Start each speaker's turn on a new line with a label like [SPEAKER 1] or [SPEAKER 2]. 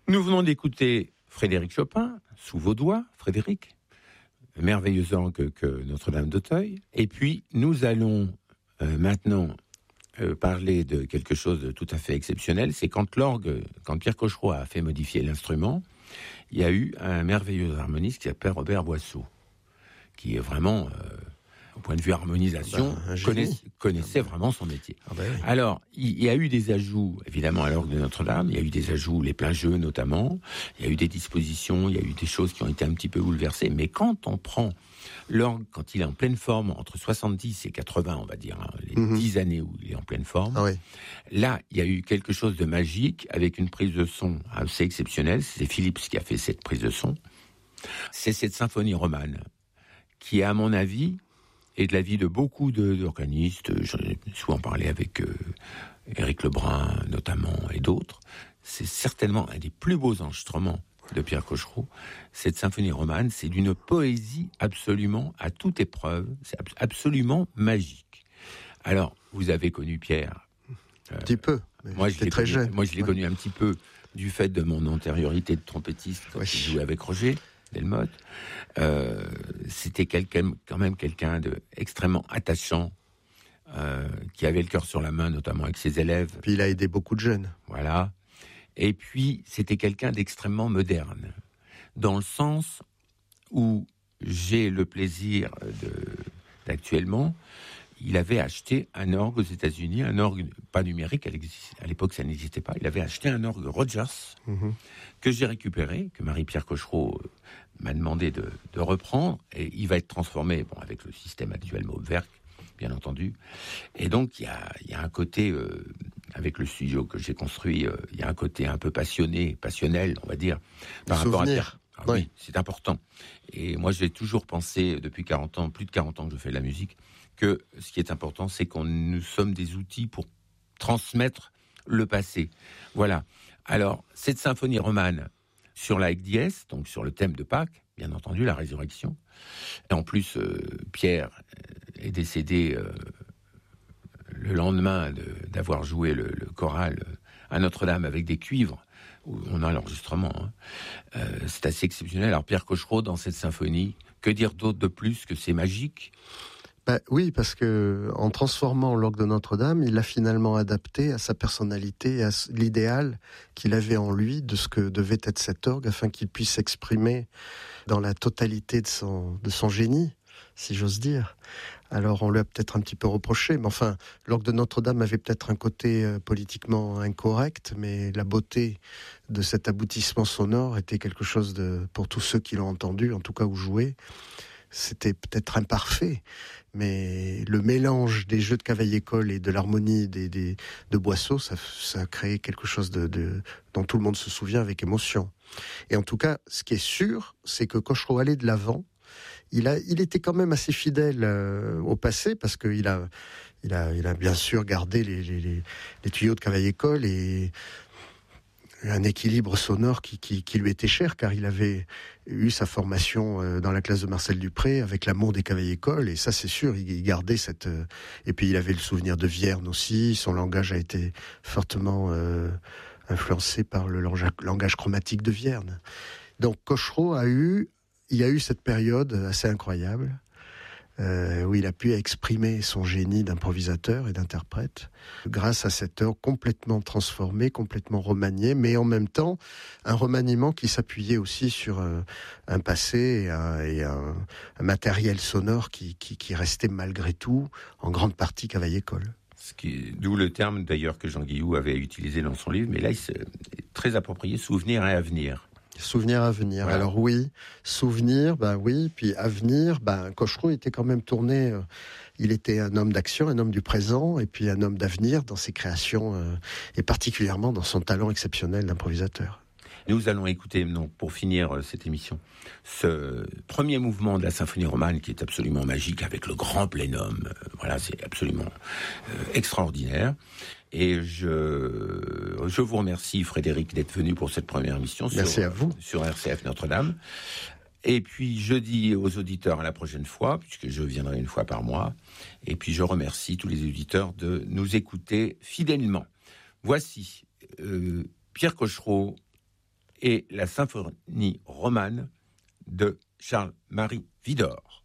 [SPEAKER 1] Nous venons d'écouter Frédéric Chopin, sous vos doigts, Frédéric, merveilleux orgue que Notre-Dame d'Auteuil. Et puis, nous allons maintenant parler de quelque chose de tout à fait exceptionnel. C'est quand Pierre Cochereau a fait modifier l'instrument, il y a eu un merveilleux harmoniste qui s'appelle Robert Boisseau, qui est vraiment... au point de vue harmonisation, connaissait vraiment son métier. Oui. Alors, il y a eu des ajouts, évidemment, à l'orgue de Notre-Dame, il y a eu des ajouts, les pleins jeux notamment, il y a eu des dispositions, il y a eu des choses qui ont été un petit peu bouleversées, mais quand on prend l'orgue, quand il est en pleine forme, entre 70 et 80, on va dire, les 10 années où il est en pleine forme, là, il y a eu quelque chose de magique, avec une prise de son assez exceptionnelle, c'est Philips qui a fait cette prise de son, c'est cette symphonie romane, qui, à mon avis, et de l'avis de beaucoup d'organistes, j'en ai souvent parlé avec Éric Lebrun notamment et d'autres, c'est certainement un des plus beaux enregistrements de Pierre Cochereau. Cette symphonie romane, c'est d'une poésie absolument à toute épreuve, c'est absolument magique. Alors, vous avez connu Pierre.
[SPEAKER 2] Un petit peu,
[SPEAKER 1] moi, j'étais très jeune. Moi, je l'ai connu un petit peu du fait de mon antériorité de trompettiste quand je jouais avec Roger Delmotte. C'était quand même quelqu'un de extrêmement attachant, qui avait le cœur sur la main, notamment avec ses élèves.
[SPEAKER 2] Puis il a aidé beaucoup de jeunes.
[SPEAKER 1] Voilà. Et puis, c'était quelqu'un d'extrêmement moderne, dans le sens où j'ai le plaisir d'actuellement, il avait acheté un orgue aux États-Unis, un orgue pas numérique, à l'époque ça n'existait pas. Il avait acheté un orgue Rogers que j'ai récupéré, que Marie-Pierre Cochereau m'a demandé de reprendre, et il va être transformé, avec le système actuel Mauvewerk, bien entendu. Et donc il y a un côté, avec le studio que j'ai construit, il y a un côté un peu passionnel, on va dire, par rapport à Pierre. Oui, c'est important. Et moi j'ai toujours pensé, depuis 40 ans, plus de 40 ans que je fais de la musique, que ce qui est important, c'est qu'on nous sommes des outils pour transmettre le passé. Voilà. Alors, cette symphonie romane sur la dièse, donc sur le thème de Pâques, bien entendu, la résurrection. Et en plus, Pierre est décédé le lendemain d'avoir joué le choral à Notre-Dame avec des cuivres, où on a l'enregistrement. C'est assez exceptionnel. Alors, Pierre Cochereau, dans cette symphonie, que dire d'autre de plus que c'est magique ?
[SPEAKER 2] Oui, parce que en transformant l'orgue de Notre-Dame, il l'a finalement adapté à sa personnalité, à l'idéal qu'il avait en lui de ce que devait être cet orgue, afin qu'il puisse s'exprimer dans la totalité de son génie, si j'ose dire. Alors on lui a peut-être un petit peu reproché, mais enfin, l'orgue de Notre-Dame avait peut-être un côté politiquement incorrect, mais la beauté de cet aboutissement sonore était quelque chose pour tous ceux qui l'ont entendu, en tout cas ou joué. C'était peut-être imparfait, mais le mélange des jeux de Cavaillé-Coll et de l'harmonie de Boisseau, ça a créé quelque chose dont tout le monde se souvient avec émotion. Et en tout cas, ce qui est sûr, c'est que Cochereau allait de l'avant. Il était quand même assez fidèle au passé, parce que il a bien sûr gardé les tuyaux de Cavaillé-Coll et un équilibre sonore qui lui était cher, car il avait eu sa formation dans la classe de Marcel Dupré avec l'amour des Cavaillé-Coll, et ça c'est sûr, il gardait cette... Et puis il avait le souvenir de Vierne aussi, son langage a été fortement influencé par le langage chromatique de Vierne. Donc Cochereau il y a eu cette période assez incroyable, où il a pu exprimer son génie d'improvisateur et d'interprète grâce à cette œuvre complètement transformée, complètement remaniée, mais en même temps un remaniement qui s'appuyait aussi sur un passé et un matériel sonore qui restait malgré tout en grande partie Cavaillé-Coll.
[SPEAKER 1] D'où le terme d'ailleurs que Jean Guillou avait utilisé dans son livre, mais là il est très approprié, souvenir et avenir.
[SPEAKER 2] Souvenir, avenir. Voilà. Alors oui, souvenir, oui, puis avenir, Cochereau était quand même tourné, il était un homme d'action, un homme du présent, et puis un homme d'avenir dans ses créations, et particulièrement dans son talent exceptionnel d'improvisateur.
[SPEAKER 1] Nous allons écouter, pour finir cette émission, ce premier mouvement de la symphonie romane qui est absolument magique, avec le grand plénum. Voilà, c'est absolument extraordinaire. Et je vous remercie, Frédéric, d'être venu pour cette première émission sur RCF Notre-Dame. Et puis, je dis aux auditeurs à la prochaine fois, puisque je viendrai une fois par mois. Et puis, je remercie tous les auditeurs de nous écouter fidèlement. Voici Pierre Cochereau et la symphonie romane de Charles-Marie Widor.